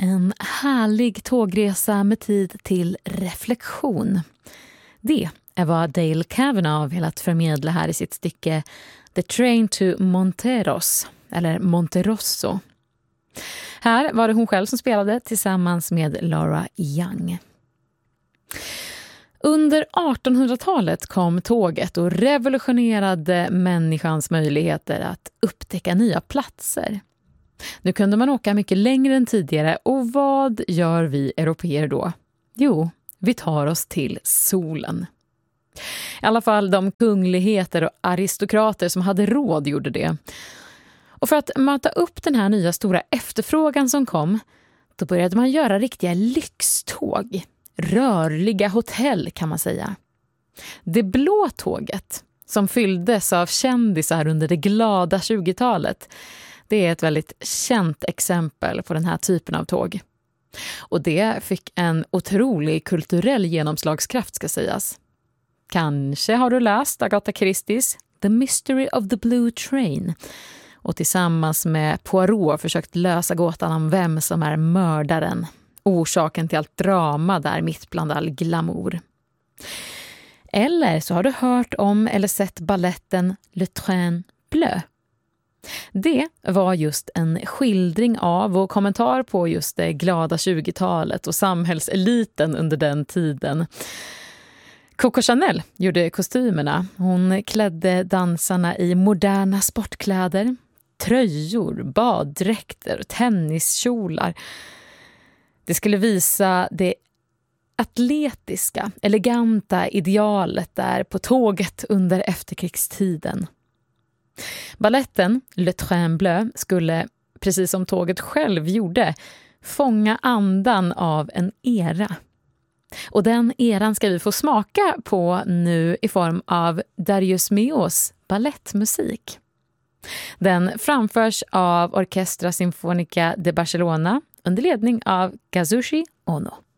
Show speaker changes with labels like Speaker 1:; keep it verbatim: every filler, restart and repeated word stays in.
Speaker 1: En härlig tågresa med tid till reflektion. Det är vad Dale Kavanagh velat förmedla här i sitt stycke The Train to Monteros, eller Monterosso. Här var det hon själv som spelade tillsammans med Laura Young. Under artonhundratalet kom tåget och revolutionerade människans möjligheter att upptäcka nya platser. Nu kunde man åka mycket längre än tidigare, och vad gör vi europeer då? Jo, vi tar oss till solen. I alla fall de kungligheter och aristokrater som hade råd gjorde det. Och för att möta upp den här nya stora efterfrågan som kom, då började man göra riktiga lyxtåg. Rörliga hotell kan man säga. Det blå tåget, som fylldes av kändisar under det glada tjugotalet, det är ett väldigt känt exempel på den här typen av tåg. Och det fick en otrolig kulturell genomslagskraft, ska sägas. Kanske har du läst Agatha Christies The Mystery of the Blue Train och tillsammans med Poirot försökt lösa gåtan om vem som är mördaren. Orsaken till allt drama där mitt bland all glamour. Eller så har du hört om eller sett balletten Le Train Bleu. Det var just en skildring av och kommentar på just det glada tjugotalet och samhällseliten under den tiden. Coco Chanel gjorde kostymerna. Hon klädde dansarna i moderna sportkläder, tröjor, baddräkter och tenniskjolar. Det skulle visa det atletiska, eleganta idealet där på tåget under efterkrigstiden. Balletten Le Train Bleu skulle, precis som tåget själv gjorde, fånga andan av en era. Och den eran ska vi få smaka på nu i form av Darius Milhaud's ballettmusik. Den framförs av Orchestra Sinfónica de Barcelona under ledning av Kazushi Ono.